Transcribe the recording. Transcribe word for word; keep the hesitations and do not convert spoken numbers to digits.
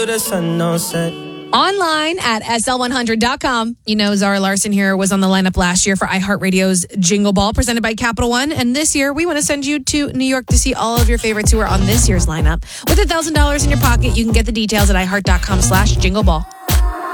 the sun don't set. Online at S L one hundred dot com. You know, Zara Larson here was on the lineup last year for iHeartRadio's Jingle Ball presented by Capital One. And this year, we want to send you to New York to see all of your favorites who are on this year's lineup. With one thousand dollars in your pocket, you can get the details at iHeart.com slash Jingle Ball.